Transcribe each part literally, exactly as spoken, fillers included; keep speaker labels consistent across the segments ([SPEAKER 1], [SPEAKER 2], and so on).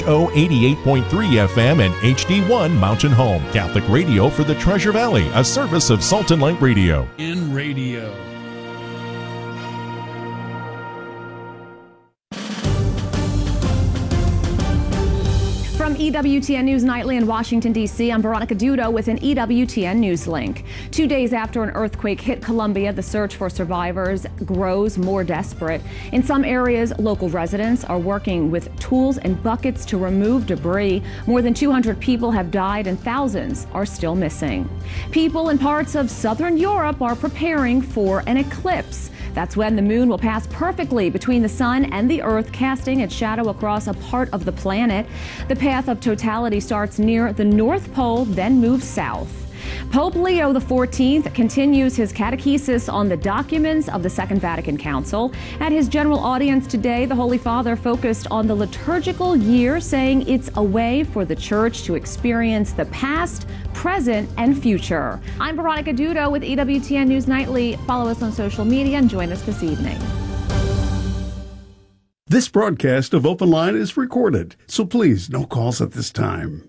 [SPEAKER 1] H O eighty-eight point three F M and H D one Mountain Home. Catholic radio for the Treasure Valley, a service of Salt and Light Radio.
[SPEAKER 2] In radio.
[SPEAKER 3] From E W T N News Nightly in Washington, D C, I'm Veronica Dudo with an E W T N News link. Two days after an earthquake hit Colombia, the search for survivors grows more desperate. In some areas, local residents are working with tools and buckets to remove debris. More than two hundred people have died and thousands are still missing. People in parts of southern Europe are preparing for an eclipse. That's when the moon will pass perfectly between the sun and the earth, casting its shadow across a part of the planet. The path of totality starts near the North Pole, then moves south. Pope Leo the fourteenth continues his catechesis on the documents of the Second Vatican Council. At his general audience today, the Holy Father focused on the liturgical year, saying it's a way for the Church to experience the past, present, and future. I'm Veronica Dudo with E W T N News Nightly. Follow us on social media and join us this evening.
[SPEAKER 4] This broadcast of Open Line is recorded, so please, no calls at this time.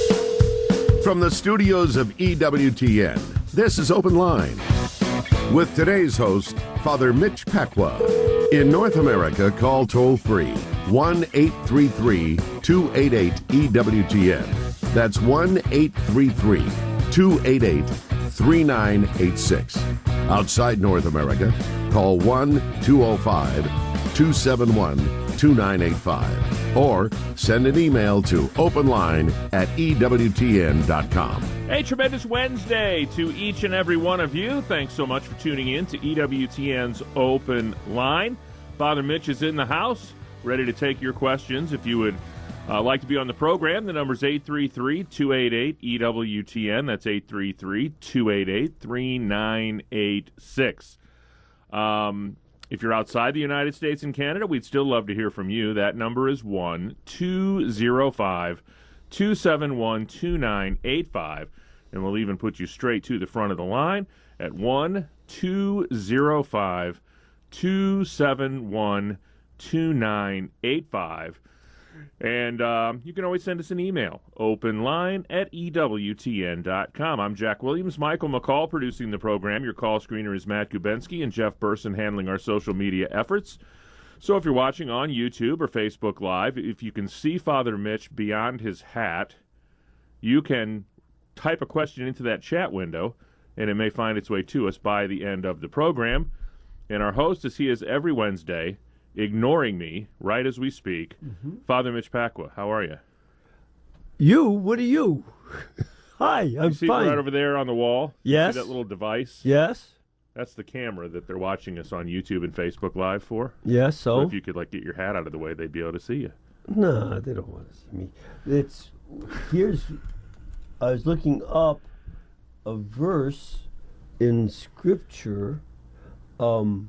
[SPEAKER 5] From the studios of E W T N, this is Open Line. With today's host, Father Mitch Pacwa. In North America, call toll-free one eight three three, two eight eight, E W T N. That's one eight three three, two eight eight, three nine eight six. Outside North America, call one two oh five, two seven one, two nine eight five or send an email to openline at E W T N dot com.
[SPEAKER 6] A tremendous Wednesday to each and every one of you. Thanks so much for tuning in to E W T N's Open Line. Father Mitch is in the house, ready to take your questions. If you would uh, like to be on the program, the number is eight three three, two eight eight, E W T N. That's eight three three, two eight eight, three nine eight six. Um... If you're outside the United States and Canada, we'd still love to hear from you. That number is one two oh five, two seven one, two nine eight five. And we'll even put you straight to the front of the line at one two oh five, two seven one, two nine eight five. And um, you can always send us an email, openline at E W T N dot com. I'm Jack Williams, Michael McCall producing the program. Your call screener is Matt Gubensky and Jeff Burson handling our social media efforts. So if you're watching on YouTube or Facebook Live, if you can see Father Mitch beyond his hat, you can type a question into that chat window, and it may find its way to us by the end of the program. And our host, as he is every Wednesday, ignoring me right as we speak, mm-hmm. Father Mitch Pacwa. How are you?
[SPEAKER 7] You? What are you? Hi, I'm
[SPEAKER 6] you see
[SPEAKER 7] fine.
[SPEAKER 6] Right over there on the wall?
[SPEAKER 7] Yes.
[SPEAKER 6] See that little device?
[SPEAKER 7] Yes.
[SPEAKER 6] That's the camera that they're watching us on YouTube and Facebook Live for.
[SPEAKER 7] Yes, so?
[SPEAKER 6] so if you could like get your hat out of the way, they'd be able to see you.
[SPEAKER 7] No, they don't want to see me. It's here's. I was looking up a verse in Scripture. Um.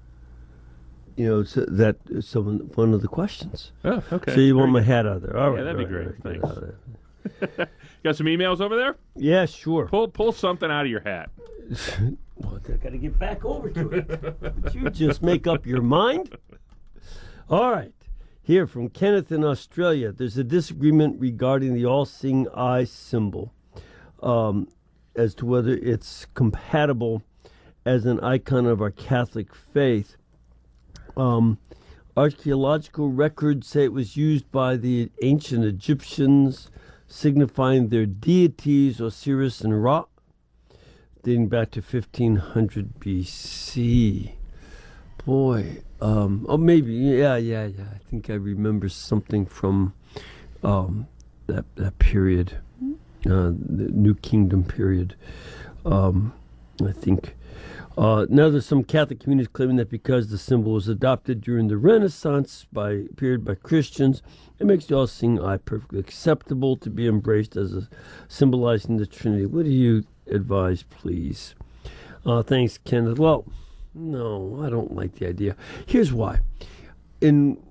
[SPEAKER 7] You know, so that is some one of the questions.
[SPEAKER 6] Oh, okay.
[SPEAKER 7] So you
[SPEAKER 6] Very
[SPEAKER 7] want my
[SPEAKER 6] good.
[SPEAKER 7] hat out of there? All right,
[SPEAKER 6] yeah, that'd be
[SPEAKER 7] right,
[SPEAKER 6] great.
[SPEAKER 7] right,
[SPEAKER 6] Thanks. Got some emails over there?
[SPEAKER 7] Yeah, sure.
[SPEAKER 6] Pull pull something out of your hat.
[SPEAKER 7] Well, I got to get back over to it. But you just make up your mind. All right. Here from Kenneth in Australia, there's a disagreement regarding the all-seeing eye symbol um, as to whether it's compatible as an icon of our Catholic faith. Um, archaeological records say it was used by the ancient Egyptians, signifying their deities Osiris and Ra, dating back to fifteen hundred B C. Boy, um, oh maybe, yeah, yeah, yeah. I think I remember something from um, that that period, uh, the New Kingdom period. Um, I think. Uh, now there's some Catholic communities claiming that because the symbol was adopted during the Renaissance by period by Christians, it makes the all-seeing eye perfectly acceptable to be embraced as a symbolizing the Trinity. What do you advise, please? Uh, thanks, Kenneth. Well, no, I don't like the idea. Here's why. In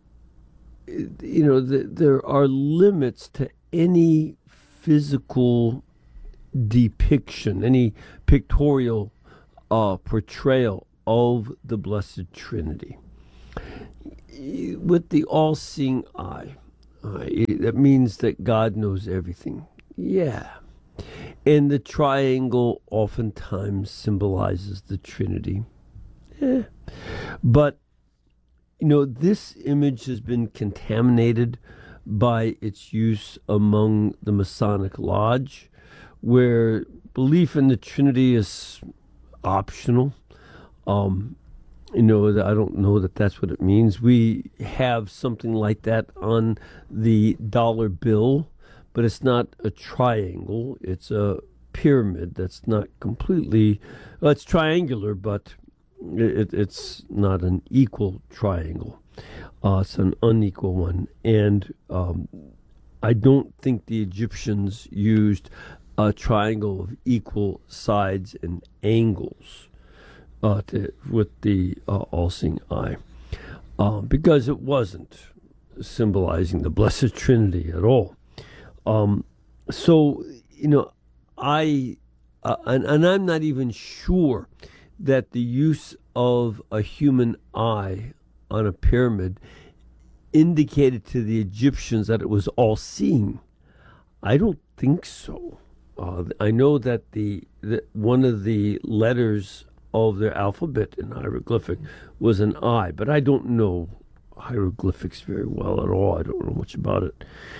[SPEAKER 7] you know, the, there are limits to any physical depiction, any pictorial Uh, portrayal of the Blessed Trinity. With the all-seeing eye, Uh, it, that means that God knows everything. Yeah. And the triangle oftentimes symbolizes the Trinity. Eh. But, you know, this image has been contaminated by its use among the Masonic Lodge, where belief in the Trinity is optional. Um, you know, I don't know that that's what it means. We have something like that on the dollar bill, but it's not a triangle. It's a pyramid that's not completely, well, it's triangular, but it, it's not an equal triangle. Uh, it's an unequal one. And um, I don't think the Egyptians used a triangle of equal sides and angles uh, to, with the uh, all-seeing eye, uh, because it wasn't symbolizing the Blessed Trinity at all. Um, so, you know, I, uh, and, and I'm not even sure that the use of a human eye on a pyramid indicated to the Egyptians that it was all-seeing. I don't think so. Uh, I know that the, the one of the letters of their alphabet in hieroglyphic was an I, but I don't know hieroglyphics very well at all. I don't know much about it.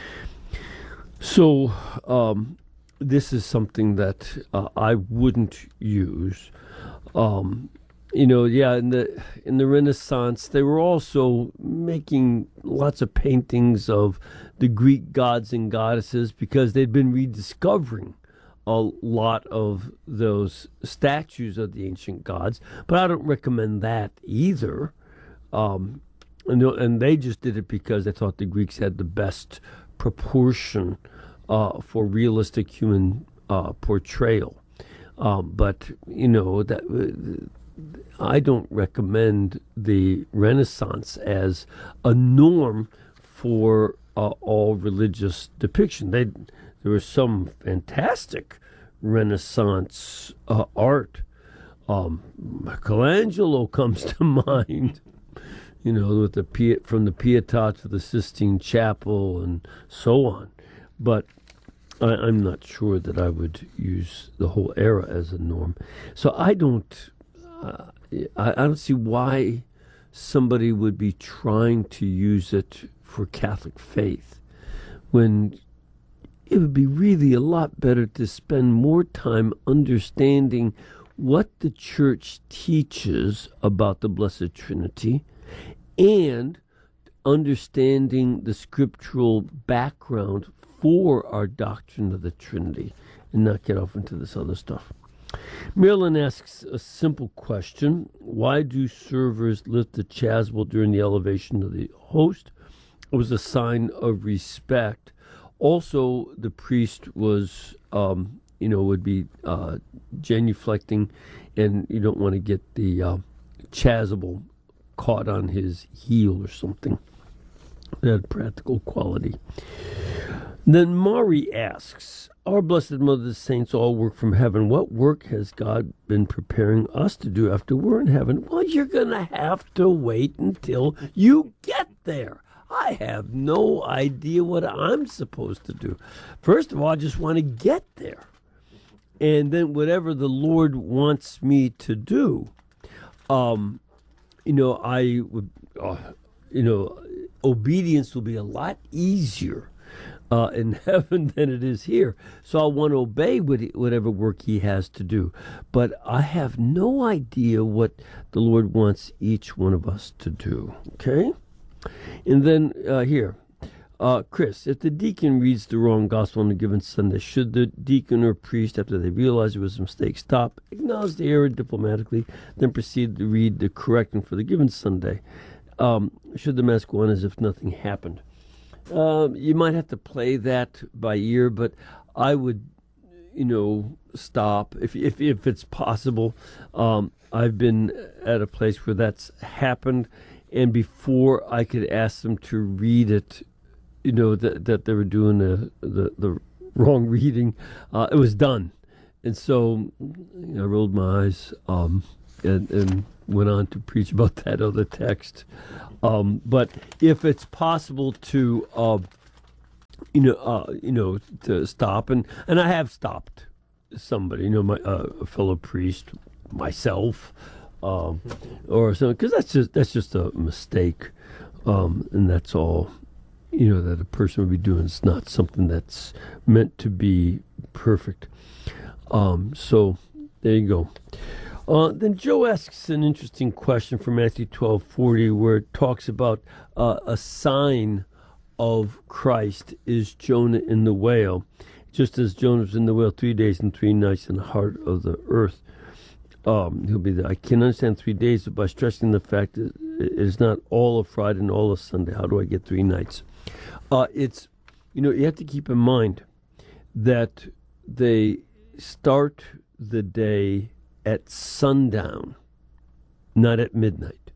[SPEAKER 7] So um, this is something that uh, I wouldn't use. Um, you know, yeah, in the in the Renaissance, they were also making lots of paintings of the Greek gods and goddesses because they'd been rediscovering a lot of those statues of the ancient gods. But I don't recommend that either. Um, and, and they just did it because they thought the Greeks had the best proportion uh, for realistic human uh, portrayal. Um, but, you know, that uh, I don't recommend the Renaissance as a norm for uh, all religious depiction. They, there was some fantastic Renaissance uh, art. Um, Michelangelo comes to mind, you know, with the Pie- from the Pietà to the Sistine Chapel and so on. But I, I'm not sure that I would use the whole era as a norm. So I don't, uh, I, I don't see why somebody would be trying to use it for Catholic faith when it would be really a lot better to spend more time understanding what the Church teaches about the Blessed Trinity and understanding the scriptural background for our doctrine of the Trinity and not get off into this other stuff. Marilyn asks a simple question. Why do servers lift the chasuble during the elevation of the host? It was a sign of respect. Also, the priest was, um, you know, would be uh, genuflecting, and you don't want to get the uh, chasuble caught on his heel or something. That had practical quality. Then Mari asks, our Blessed Mother, the saints all work from heaven. What work has God been preparing us to do after we're in heaven? Well, you're going to have to wait until you get there. I have no idea what I'm supposed to do. First of all, I just want to get there. And then whatever the Lord wants me to do, um, you know, I would, uh, you know, obedience will be a lot easier uh, in heaven than it is here. So I'll want to obey whatever work he has to do. But I have no idea what the Lord wants each one of us to do. Okay? And then uh, here, uh, Chris, if the deacon reads the wrong gospel on a given Sunday, should the deacon or priest, after they realize it was a mistake, stop, acknowledge the error diplomatically, then proceed to read the correct one for the given Sunday? Um, should the mass go on as if nothing happened? Uh, you might have to play that by ear, but I would, you know, stop if if, if it's possible. Um, I've been at a place where that's happened. And before I could ask them to read it, you know, that that they were doing the the, the wrong reading, uh, it was done. And so you know, I rolled my eyes um, and, and went on to preach about that other text. Um, but if it's possible to uh, you know, uh, you know, to stop and and I have stopped somebody, you know, my uh, a fellow priest, myself, um, or something, because that's just that's just a mistake, um, and that's all, you know, that a person would be doing. It's not something that's meant to be perfect. Um, so there you go. Uh, then Joe asks an interesting question from Matthew twelve forty, where it talks about uh, a sign of Christ is Jonah in the whale, just as Jonah was in the whale three days and three nights in the heart of the earth. Um, he'll be there. I can understand three days, but by stressing the fact that it is not all of Friday and all of Sunday, how do I get three nights? Uh, it's, you know, you have to keep in mind that they start the day at sundown, not at midnight.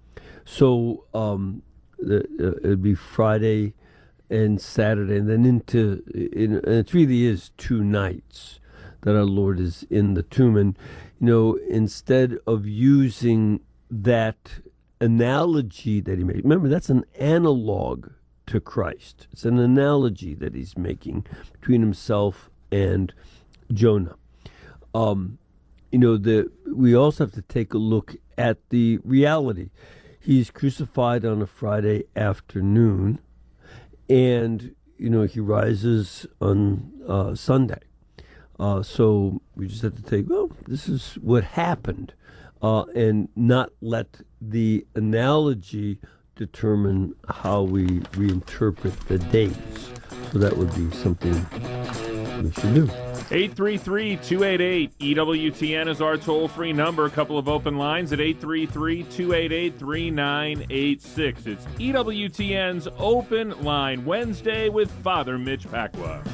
[SPEAKER 7] So um, the, uh, it'd be Friday and Saturday, and then into, in, and it really is two nights that our Lord is in the tomb. And, you know, instead of using that analogy that he made, remember, that's an analog to Christ. It's an analogy that he's making between himself and Jonah. Um, you know, the we also have to take a look at the reality. He's crucified on a Friday afternoon, and, you know, he rises on uh, Sunday. Uh, so we just have to take, well, this is what happened, uh, and not let the analogy determine how we reinterpret the days. So that would be something we should do.
[SPEAKER 6] eight three three, two eight eight, E W T N is our toll-free number. A couple of open lines at eight three three, two eight eight, three nine eight six. It's E W T N's Open Line Wednesday with Father Mitch Pacwa.